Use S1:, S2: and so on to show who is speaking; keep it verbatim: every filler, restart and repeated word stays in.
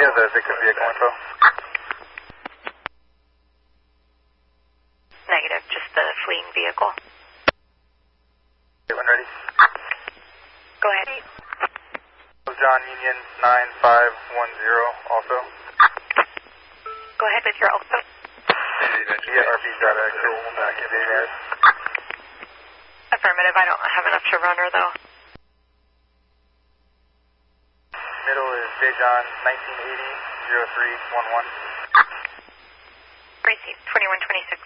S1: Yeah, the victim vehicle info.
S2: Negative, just the fleeing vehicle.
S1: When ready.
S2: Go ahead.
S1: John Union nine five one zero also.
S2: Go ahead with your also.
S1: Yeah, R P's got a kill back in there.
S2: Affirmative, I don't have enough to run her though.
S1: Middle is Dejan nineteen eighty zero three one one.
S2: Receive twenty-one twenty-six.